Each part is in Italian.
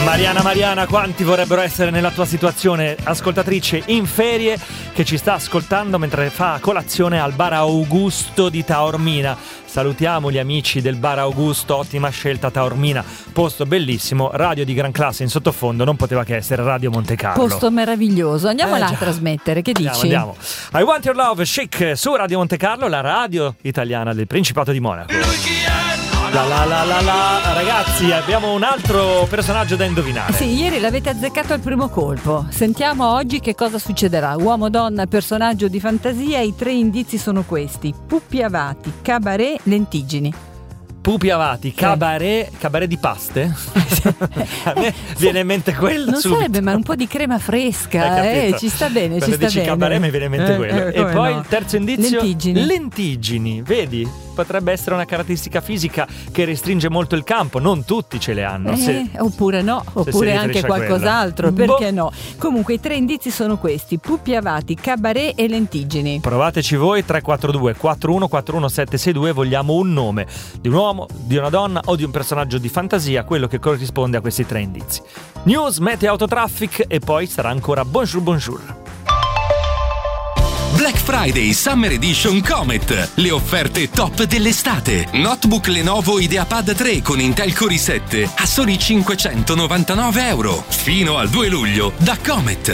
Mariana, quanti vorrebbero essere nella tua situazione, ascoltatrice in ferie che ci sta ascoltando mentre fa colazione al Bar Augusto di Taormina. Salutiamo gli amici del Bar Augusto, ottima scelta Taormina, posto bellissimo, radio di gran classe in sottofondo, non poteva che essere Radio Monte Carlo. Posto meraviglioso, andiamo là a trasmettere, che dici? Andiamo. I Want Your Love, Chic, su Radio Monte Carlo, la radio italiana del Principato di Monaco. Ragazzi, abbiamo un altro personaggio da indovinare. Sì, ieri l'avete azzeccato al primo colpo. Sentiamo oggi che cosa succederà. Uomo, donna, personaggio di fantasia. I 3 indizi sono questi: Pupi Avati, cabaret, lentiggini. Pupi Avati, cabaret di paste? A me viene in mente quello. Non subito. sarebbe, ma un po' di crema fresca, ci sta bene, quando ci sta dici bene. Cabaret mi viene in mente quello. E poi no. Il terzo indizio? Lentiggini, vedi? Potrebbe essere una caratteristica fisica che restringe molto il campo, non tutti ce le hanno. Oppure no, oppure anche qualcos'altro, perché no? Comunque i 3 indizi sono questi: Pupi Avati, cabaret e lentiggini. Provateci voi, 342 4141 762, vogliamo un nome di un uomo, di una donna o di un personaggio di fantasia, quello che corrisponde a questi 3 indizi. News, meteo, autotraffic e poi sarà ancora bonjour. Black Friday Summer Edition Comet. Le offerte top dell'estate. Notebook Lenovo IdeaPad 3 con Intel Core i7 a soli €599. Fino al 2 luglio da Comet.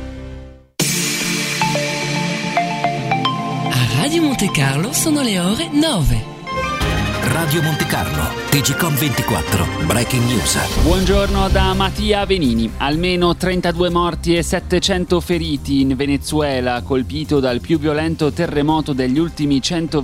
A Radio Monte Carlo sono le ore 9. Radio Monte Carlo, TGCOM 24, Breaking News. Buongiorno da Mattia Venini. Almeno 32 morti e 700 feriti in Venezuela, colpito dal più violento terremoto degli ultimi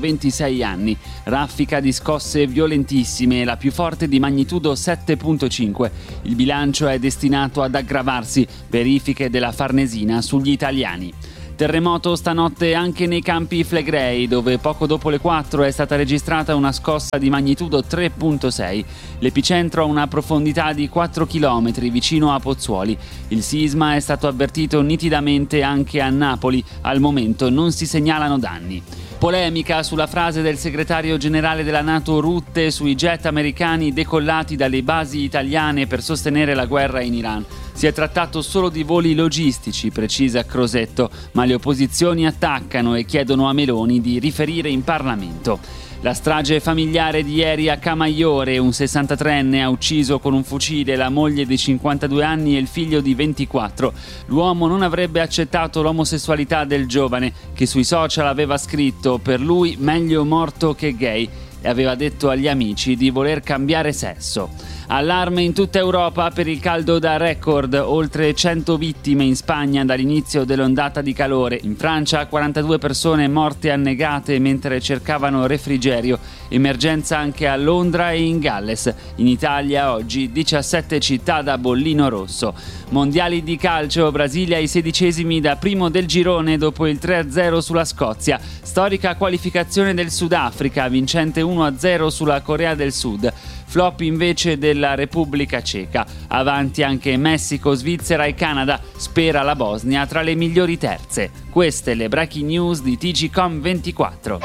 126 anni. Raffica di scosse violentissime, la più forte di magnitudo 7.5. Il bilancio è destinato ad aggravarsi, verifiche della Farnesina sugli italiani. Terremoto stanotte anche nei Campi Flegrei, dove poco dopo le 4 è stata registrata una scossa di magnitudo 3.6. L'epicentro a una profondità di 4 km vicino a Pozzuoli. Il sisma è stato avvertito nitidamente anche a Napoli. Al momento non si segnalano danni. Polemica sulla frase del segretario generale della NATO Rutte sui jet americani decollati dalle basi italiane per sostenere la guerra in Iran. Si è trattato solo di voli logistici, precisa Crosetto, ma le opposizioni attaccano e chiedono a Meloni di riferire in Parlamento. La strage familiare di ieri a Camaiore, un 63enne ha ucciso con un fucile la moglie di 52 anni e il figlio di 24. L'uomo non avrebbe accettato l'omosessualità del giovane, che sui social aveva scritto "per lui meglio morto che gay", e aveva detto agli amici di voler cambiare sesso. Allarme in tutta Europa per il caldo da record, oltre 100 vittime in Spagna dall'inizio dell'ondata di calore. In Francia 42 persone morte annegate mentre cercavano refrigerio, emergenza anche a Londra e in Galles. In Italia oggi 17 città da bollino rosso. Mondiali di calcio, Brasile ai 16esimi da primo del girone dopo il 3-0 sulla Scozia. Storica qualificazione del Sudafrica, vincente 1-0 sulla Corea del Sud. Flop invece della Repubblica Ceca. Avanti anche Messico, Svizzera e Canada. Spera la Bosnia tra le migliori terze. Queste le breaking news di TGCOM 24.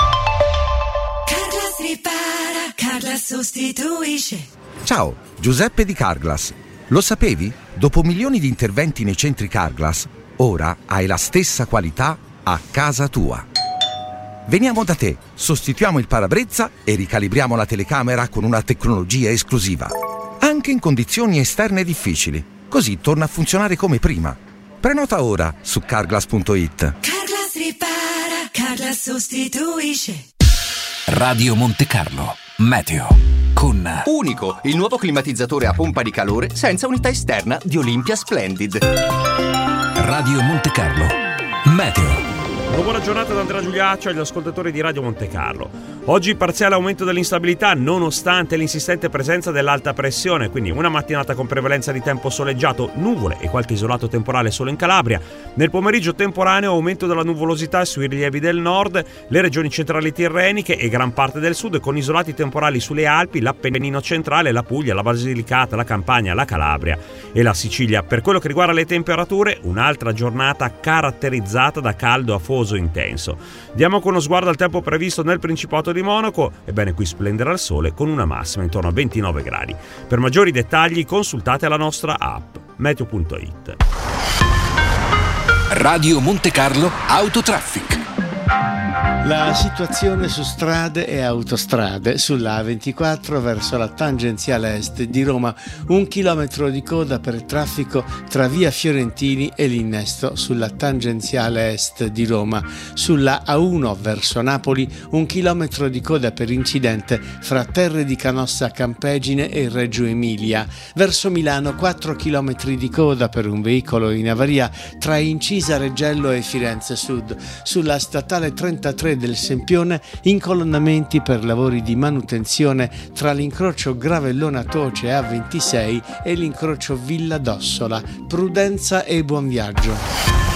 Carglass ripara, Carglass sostituisce. Ciao, Giuseppe di Carglass. Lo sapevi? Dopo milioni di interventi nei centri Carglass, ora hai la stessa qualità a casa tua. Veniamo da te, sostituiamo il parabrezza e ricalibriamo la telecamera con una tecnologia esclusiva. Anche in condizioni esterne difficili. Così torna a funzionare come prima. Prenota ora su carglass.it. Carglass ripara, Carglass sostituisce. Radio Monte Carlo, meteo. Con Unico, il nuovo climatizzatore a pompa di calore senza unità esterna di Olympia Splendid. Radio Monte Carlo, meteo. Buona giornata da Andrea Giuliaccio agli ascoltatori di Radio Monte Carlo. Oggi parziale aumento dell'instabilità nonostante l'insistente presenza dell'alta pressione, quindi una mattinata con prevalenza di tempo soleggiato, nuvole e qualche isolato temporale solo in Calabria. Nel pomeriggio temporaneo aumento della nuvolosità sui rilievi del nord, le regioni centrali tirreniche e gran parte del sud con isolati temporali sulle Alpi, l'Appennino centrale, la Puglia, la Basilicata, la Campania, la Calabria e la Sicilia. Per quello che riguarda le temperature, un'altra giornata caratterizzata da caldo a piovoso intenso. Diamo con uno sguardo al tempo previsto nel Principato di Monaco. Ebbene, qui splenderà il sole con una massima intorno a 29 gradi. Per maggiori dettagli consultate la nostra app meteo.it. Radio Monte Carlo Autotraffic. La situazione su strade e autostrade. Sulla A24 verso la tangenziale est di Roma, 1 chilometro di coda per traffico tra via Fiorentini e l'innesto sulla tangenziale est di Roma. Sulla A1 verso Napoli, 1 chilometro di coda per incidente fra Terre di Canossa Campegine e Reggio Emilia. Verso Milano, 4 chilometri di coda per un veicolo in avaria tra Incisa Reggello e Firenze Sud. Sulla statale 33 del Sempione, incolonnamenti per lavori di manutenzione tra l'incrocio Gravellona Toce A26 e l'incrocio Villa d'Ossola. Prudenza e buon viaggio.